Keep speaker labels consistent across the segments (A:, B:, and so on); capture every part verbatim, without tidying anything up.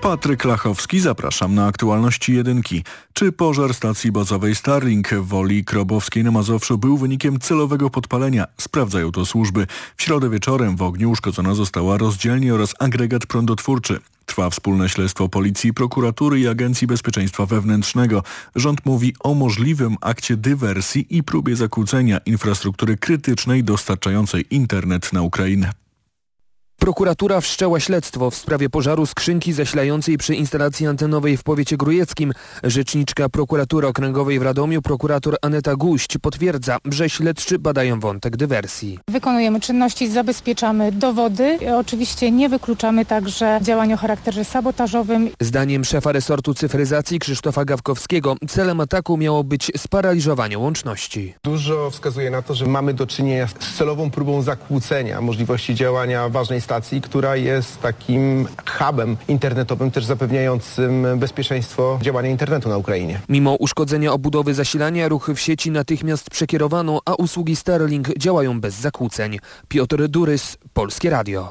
A: Patryk Lachowski, zapraszam na aktualności jedynki. Czy pożar stacji bazowej Starlink w Woli Krobowskiej na Mazowszu był wynikiem celowego podpalenia? Sprawdzają to służby. W środę wieczorem w ogniu uszkodzona została rozdzielnia oraz agregat prądotwórczy. Trwa wspólne śledztwo Policji, Prokuratury i Agencji Bezpieczeństwa Wewnętrznego. Rząd mówi o możliwym akcie dywersji i próbie zakłócenia infrastruktury krytycznej dostarczającej internet na Ukrainę.
B: Prokuratura wszczęła śledztwo w sprawie pożaru skrzynki zasilającej przy instalacji antenowej w powiecie grójeckim. Rzeczniczka Prokuratury Okręgowej w Radomiu, prokurator Aneta Guść, potwierdza, że śledczy badają wątek dywersji.
C: Wykonujemy czynności, zabezpieczamy dowody. Oczywiście nie wykluczamy także działań o charakterze sabotażowym.
B: Zdaniem szefa resortu cyfryzacji Krzysztofa Gawkowskiego celem ataku miało być sparaliżowanie łączności.
D: Dużo wskazuje na to, że mamy do czynienia z celową próbą zakłócenia możliwości działania ważnej stacji, która jest takim hubem internetowym, też zapewniającym bezpieczeństwo działania internetu na Ukrainie.
B: Mimo uszkodzenia obudowy zasilania ruch w sieci natychmiast przekierowano, a usługi Starlink działają bez zakłóceń. Piotr Durys, Polskie Radio.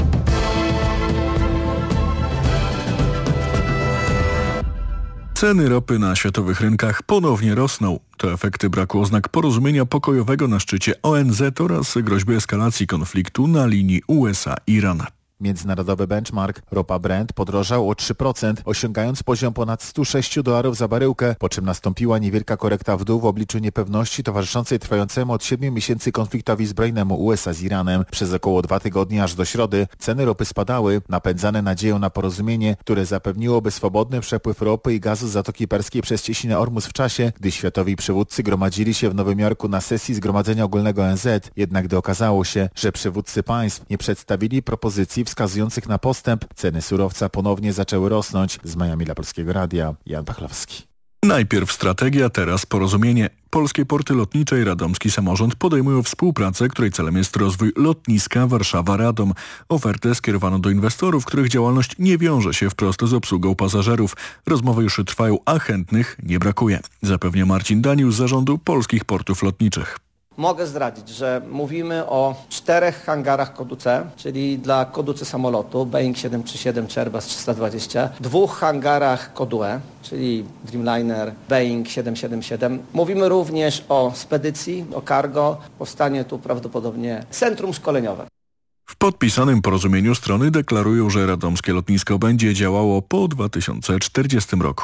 A: Ceny ropy na światowych rynkach ponownie rosną. To efekty braku oznak porozumienia pokojowego na szczycie O N Z oraz groźby eskalacji konfliktu na linii U S A-Iran.
E: Międzynarodowy benchmark ropa Brent podrożał o trzy procent, osiągając poziom ponad sto sześć dolarów za baryłkę, po czym nastąpiła niewielka korekta w dół w obliczu niepewności towarzyszącej trwającemu od siedmiu miesięcy konfliktowi zbrojnemu U S A z Iranem. Przez około dwa tygodnie aż do środy ceny ropy spadały, napędzane nadzieją na porozumienie, które zapewniłoby swobodny przepływ ropy i gazu z Zatoki Perskiej przez cieśninę Ormus w czasie, gdy światowi przywódcy gromadzili się w Nowym Jorku na sesji Zgromadzenia Ogólnego O N Z. Jednak gdy okazało się, że przywódcy państw nie przedstawili propozycji wskazujących na postęp, ceny surowca ponownie zaczęły rosnąć. Z Miami dla Polskiego Radia, Jan Pachlowski.
A: Najpierw strategia, teraz porozumienie. Polskie porty lotnicze i radomski samorząd podejmują współpracę, której celem jest rozwój lotniska Warszawa-Radom. Ofertę skierowano do inwestorów, których działalność nie wiąże się wprost z obsługą pasażerów. Rozmowy już trwają, a chętnych nie brakuje, zapewnia Marcin Danił z Zarządu Polskich Portów Lotniczych.
F: Mogę zdradzić, że mówimy o czterech hangarach kodu C, czyli dla kodu C samolotu, Boeing siedem trzy siedem czy Airbus trzysta dwadzieścia, dwóch hangarach kodu E, czyli Dreamliner, Boeing siedem siedem siedem. Mówimy również o spedycji, o cargo. Powstanie tu prawdopodobnie centrum szkoleniowe.
A: W podpisanym porozumieniu strony deklarują, że radomskie lotnisko będzie działało po dwa tysiące czterdziestym roku.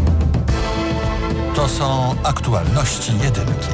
G: To są aktualności jedynki.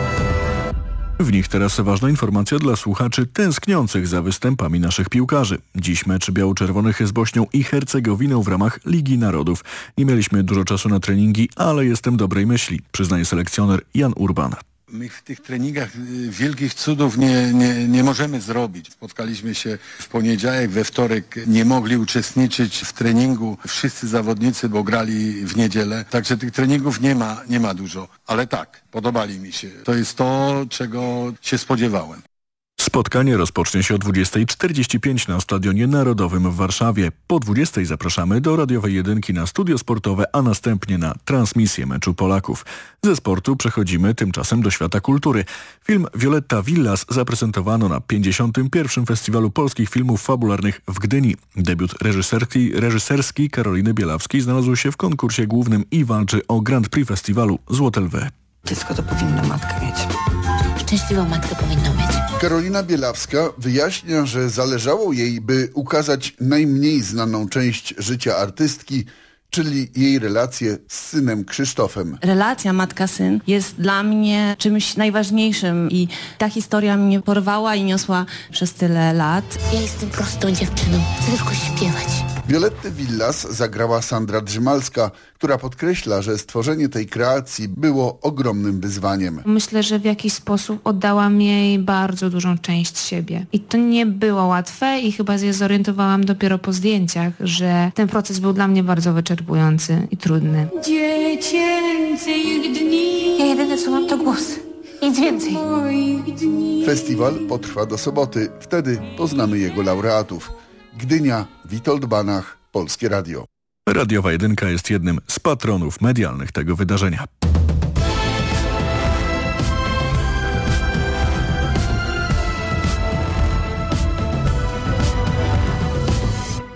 A: W nich teraz ważna informacja dla słuchaczy tęskniących za występami naszych piłkarzy. Dziś mecz biało-czerwonych z Bośnią i Hercegowiną w ramach Ligi Narodów. Nie mieliśmy dużo czasu na treningi, ale jestem dobrej myśli, przyznaje selekcjoner Jan Urban.
H: My w tych treningach wielkich cudów nie, nie, nie możemy zrobić. Spotkaliśmy się w poniedziałek, we wtorek nie mogli uczestniczyć w treningu wszyscy zawodnicy, bo grali w niedzielę. Także tych treningów nie ma, nie ma dużo. Ale tak, podobali mi się. To jest to, czego się spodziewałem.
A: Spotkanie rozpocznie się o dwudziestej czterdzieści pięć na Stadionie Narodowym w Warszawie. Po dwudziestej zapraszamy do radiowej jedynki na studio sportowe, a następnie na transmisję meczu Polaków. Ze sportu przechodzimy tymczasem do świata kultury. Film Violetta Villas zaprezentowano na pięćdziesiątym pierwszym Festiwalu Polskich Filmów Fabularnych w Gdyni. Debiut reżyserski, reżyserski Karoliny Bielawskiej znalazł się w konkursie głównym i walczy o Grand Prix Festiwalu Złote Lwy.
I: Dziecko to powinno matkę mieć.
J: Szczęśliwą matkę powinno mieć.
K: Karolina Bielawska wyjaśnia, że zależało jej, by ukazać najmniej znaną część życia artystki, czyli jej relację z synem Krzysztofem.
L: Relacja matka-syn jest dla mnie czymś najważniejszym i ta historia mnie porwała i niosła przez tyle lat.
J: Ja jestem prostą dziewczyną, chcę tylko śpiewać.
K: Violetty Villas zagrała Sandra Drzymalska, która podkreśla, że stworzenie tej kreacji było ogromnym wyzwaniem.
M: Myślę, że w jakiś sposób oddałam jej bardzo dużą część siebie. I to nie było łatwe i chyba się zorientowałam dopiero po zdjęciach, że ten proces był dla mnie bardzo wyczerpujący i trudny.
J: Dziecięcych dni. Ja jedyne co mam to głos. Nic więcej.
K: Festiwal potrwa do soboty. Wtedy poznamy jego laureatów. Gdynia, Witold Banach, Polskie Radio.
A: Radiowa Jedynka jest jednym z patronów medialnych tego wydarzenia.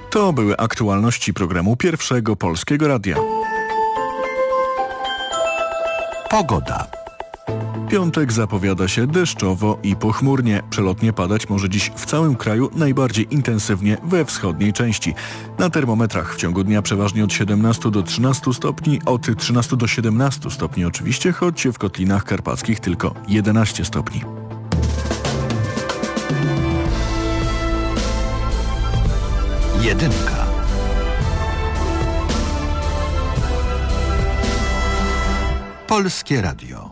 A: To były aktualności programu Pierwszego Polskiego Radia.
G: Pogoda.
A: Piątek zapowiada się deszczowo i pochmurnie. Przelotnie padać może dziś w całym kraju, najbardziej intensywnie we wschodniej części. Na termometrach w ciągu dnia przeważnie od siedemnastu do trzynastu stopni, od trzynastu do siedemnastu stopni oczywiście, choć w Kotlinach Karpackich tylko jedenaście stopni.
G: Jedynka. Polskie Radio.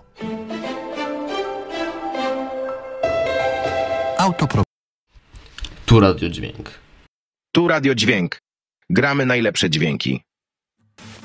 G: Autopro...
N: Tu Radio Dźwięk.
O: Tu Radio Dźwięk. Gramy najlepsze dźwięki.